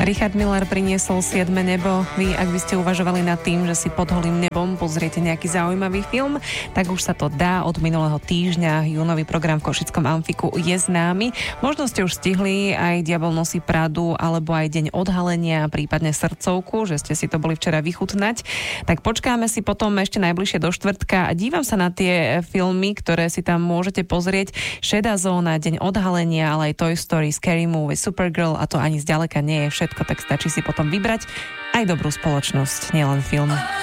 Richard Miller priniesol 7. nebo. Vy, ak by ste uvažovali nad tým, že si pod holým nebom pozriete nejaký zaujímavý film, tak už sa to dá. Od minulého týždňa júnový program v Košickom Amfiku je známy. Možno ste už stihli aj Diabol nosí Pradu, alebo aj Deň odhalenia, prípadne Srdcovku, že ste si to boli včera vychutnať. Tak počkáme si potom ešte najbližšie do štvrtka a dívam sa na tie filmy, ktoré si tam môžete pozrieť. Šedá zóna, Deň odhalenia, ale aj Toy Story, Scary Movie, Supergirl, a to ani zďaleka nie je všetko, tak stačí si potom vybrať aj dobrú spoločnosť, nielen film.